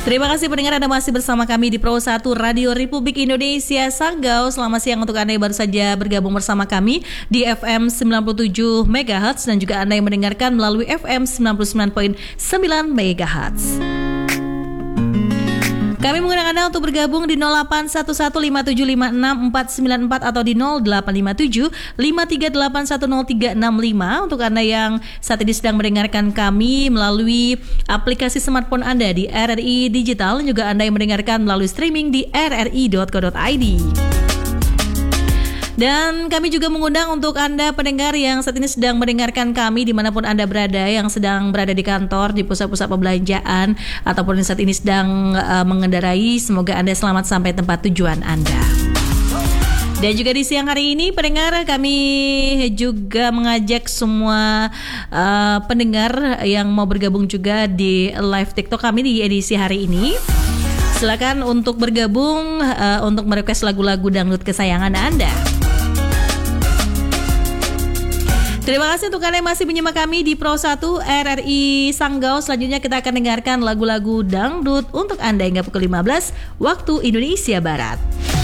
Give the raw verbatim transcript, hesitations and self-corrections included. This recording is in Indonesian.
Terima kasih pendengar, Anda masih bersama kami di Pro satu Radio Republik Indonesia Sanggau. Selamat siang untuk Anda yang baru saja bergabung bersama kami di F M sembilan puluh tujuh megahertz dan juga Anda yang mendengarkan melalui F M sembilan puluh sembilan koma sembilan megahertz. Kami mengundang Anda untuk bergabung di nol delapan satu satu lima tujuh lima enam empat sembilan empat atau di nol delapan lima tujuh lima tiga delapan satu nol tiga enam lima. Untuk Anda yang saat ini sedang mendengarkan kami melalui aplikasi smartphone Anda di R R I Digital, dan juga Anda yang mendengarkan melalui streaming di r r i dot co dot i d. Dan kami juga mengundang untuk Anda pendengar yang saat ini sedang mendengarkan kami dimanapun Anda berada, yang sedang berada di kantor, di pusat-pusat perbelanjaan, ataupun yang saat ini sedang uh, mengendarai. Semoga Anda selamat sampai tempat tujuan Anda. Dan juga di siang hari ini pendengar, kami juga mengajak semua uh, pendengar yang mau bergabung juga di live TikTok kami di edisi hari ini. Silakan untuk bergabung uh, untuk merequest lagu-lagu dangdut kesayangan Anda. Terima kasih untuk Anda yang masih menyimak kami di Pro satu R R I Sanggau. Selanjutnya kita akan dengarkan lagu-lagu dangdut untuk Anda hingga pukul lima belas waktu Indonesia Barat.